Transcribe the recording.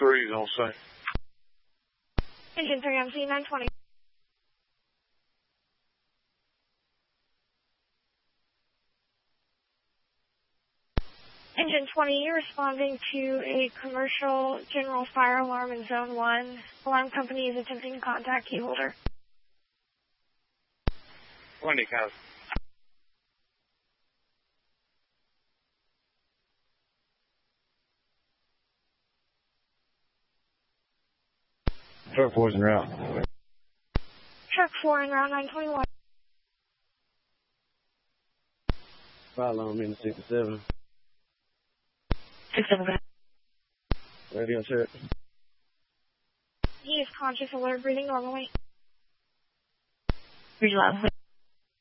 3 is on scene. Engine 3 MC 920. Engine 20, responding to a commercial general fire alarm in Zone 1. Alarm company is attempting to contact key holder. 20, copy. Truck 4's en route. Truck 4 en route 921. Fire alarm in 67. 67. Radio check. He is conscious, alert, breathing normally. Read loud.